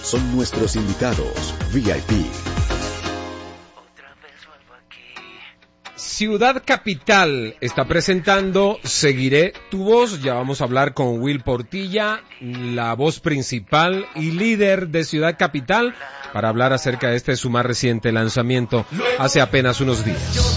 son nuestros invitados VIP. Ciudad Capital está presentando Seguiré tu voz. Ya vamos a hablar con Will Portilla, la voz principal y líder de Ciudad Capital, para hablar acerca de su más reciente lanzamiento hace apenas unos días.